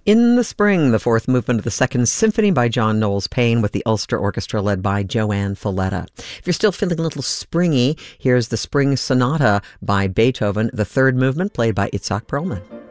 In the Spring, the fourth movement of the Second Symphony by John Knowles Paine with the Ulster Orchestra led by Joanne Falletta. If you're still feeling a little springy, here's the Spring Sonata by Beethoven, the third movement played by Itzhak Perlman.